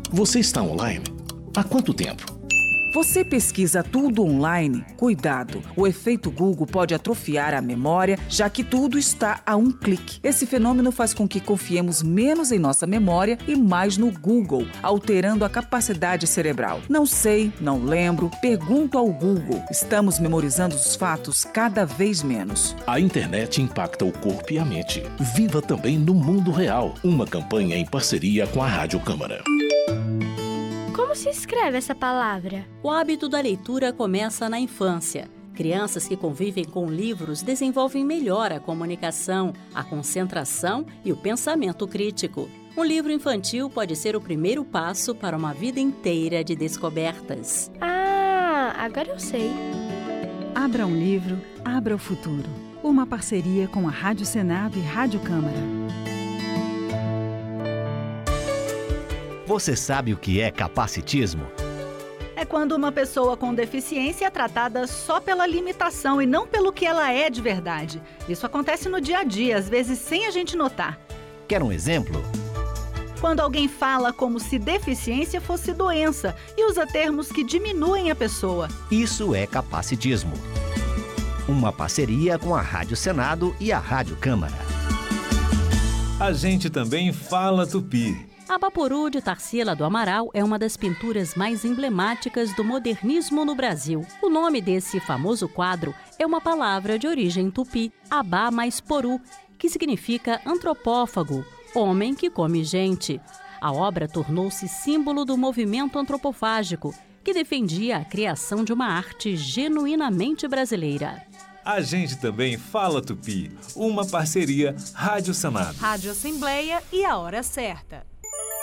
Você está online? Há quanto tempo? Você pesquisa tudo online? Cuidado! O efeito Google pode atrofiar a memória, já que tudo está a um clique. Esse fenômeno faz com que confiemos menos em nossa memória e mais no Google, alterando a capacidade cerebral. Não sei, não lembro, pergunto ao Google. Estamos memorizando os fatos cada vez menos. A internet impacta o corpo e a mente. Viva também no mundo real. Uma campanha em parceria com a Rádio Câmara. Como se escreve essa palavra? O hábito da leitura começa na infância. Crianças que convivem com livros desenvolvem melhor a comunicação, a concentração e o pensamento crítico. Um livro infantil pode ser o primeiro passo para uma vida inteira de descobertas. Ah, agora eu sei. Abra um livro, abra o futuro. Uma parceria com a Rádio Senado e Rádio Câmara. Você sabe o que é capacitismo? É quando uma pessoa com deficiência é tratada só pela limitação e não pelo que ela é de verdade. Isso acontece no dia a dia, às vezes sem a gente notar. Quer um exemplo? Quando alguém fala como se deficiência fosse doença e usa termos que diminuem a pessoa. Isso é capacitismo. Uma parceria com a Rádio Senado e a Rádio Câmara. A gente também fala tupi. A Abaporu de Tarsila do Amaral é uma das pinturas mais emblemáticas do modernismo no Brasil. O nome desse famoso quadro é uma palavra de origem tupi, abá mais poru, que significa antropófago, homem que come gente. A obra tornou-se símbolo do movimento antropofágico, que defendia a criação de uma arte genuinamente brasileira. A gente também fala tupi, uma parceria Rádio Senado. Rádio Assembleia e a hora certa.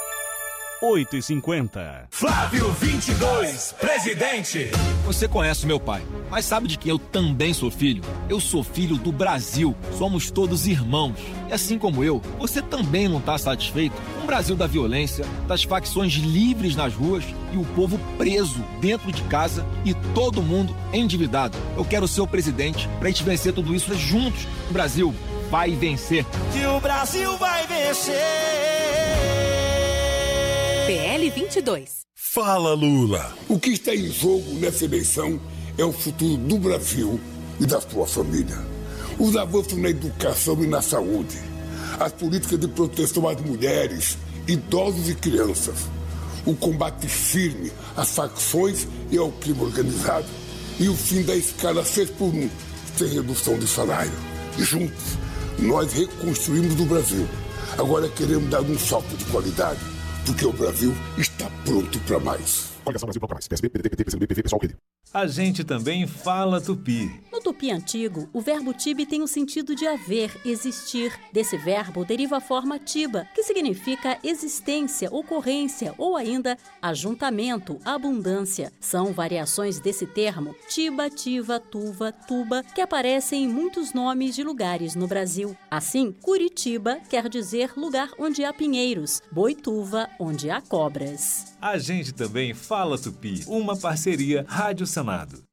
8h50. Flávio 22, presidente. Você conhece meu pai, mas sabe de que eu também sou filho? Eu sou filho do Brasil. Somos todos irmãos. E assim como eu, você também não está satisfeito com o Brasil da violência, das facções livres nas ruas e o povo preso dentro de casa e todo mundo endividado. Eu quero ser o presidente para a gente vencer tudo isso juntos. O Brasil vai vencer. Que o Brasil vai vencer. PL 22. Fala, Lula! O que está em jogo nessa eleição é o futuro do Brasil e da sua família. Os avanços na educação e na saúde, as políticas de proteção às mulheres, idosos e crianças, o combate firme às facções e ao crime organizado e o fim da escala 6x1, sem redução de salário. Juntos, nós reconstruímos o Brasil. Agora queremos dar um salto de qualidade, porque o Brasil está pronto para mais. Coligação Brasil Proclamais. PSB, PDT, PT, PCdoB, PV, PSOL, Rede. A gente também fala tupi. No tupi antigo, o verbo tibi tem o sentido de haver, existir. Desse verbo deriva a forma tiba, que significa existência, ocorrência ou ainda ajuntamento, abundância. São variações desse termo, tiba, tiva, tuva, tuba, que aparecem em muitos nomes de lugares no Brasil. Assim, Curitiba quer dizer lugar onde há pinheiros, Boituva, onde há cobras. A gente também fala tupi, uma parceria Rádio Senado.